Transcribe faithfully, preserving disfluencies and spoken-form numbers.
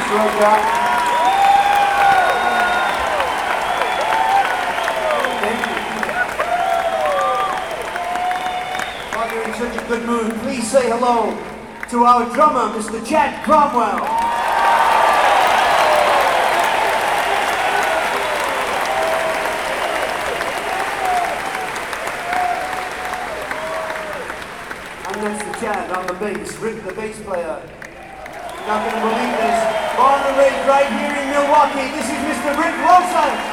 Well done. Thank you. While you're in such a good mood, please say hello to our drummer, Mister Chad Cromwell. And that's the Chad on the bass, Rick the bass player. You're not going to believe this. Born and raised right here in Milwaukee, this is Mister Rick Wilson.